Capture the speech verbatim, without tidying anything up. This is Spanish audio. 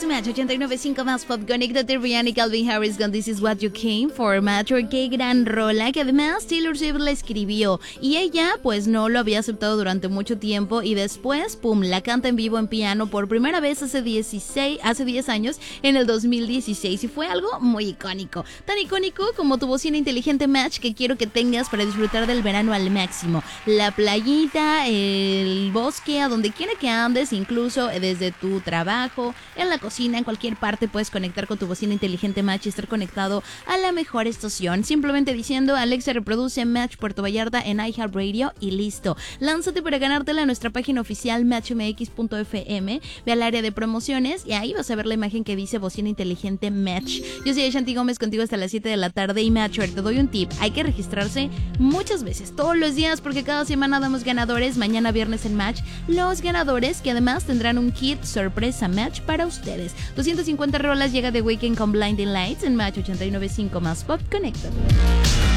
Match ochenta y nueve punto cinco más Pop. Conéctate, Rihanna y Calvin Harris con This Is What You Came For. Match, qué gran rola que además Taylor Swift la escribió y ella pues no lo había aceptado durante mucho tiempo y después, pum, la canta en vivo en piano por primera vez hace dieciséis, hace diez años en el dos mil dieciséis y fue algo muy icónico. Tan icónico como tu bocina inteligente Match que quiero que tengas para disfrutar del verano al máximo. La playita, el bosque, a donde quiera que andes, incluso desde tu trabajo, en la cocina, en cualquier parte puedes conectar con tu bocina inteligente Match y estar conectado a la mejor estación. Simplemente diciendo Alexa reproduce Match Puerto Vallarta en iHeartRadio y listo. Lánzate para ganártela en nuestra página oficial match m x punto f m. Ve al área de promociones y ahí vas a ver la imagen que dice bocina inteligente Match. Yo soy Shanti Gómez contigo hasta las siete de la tarde y Match, te doy un tip. Hay que registrarse muchas veces, todos los días, porque cada semana damos ganadores. Mañana viernes en Match, los ganadores que además tendrán un kit sorpresa Match para ustedes. doscientas cincuenta rolas llega de Weekend con Blinding Lights en Match ochenta y nueve punto cinco más Pop. Conéctate.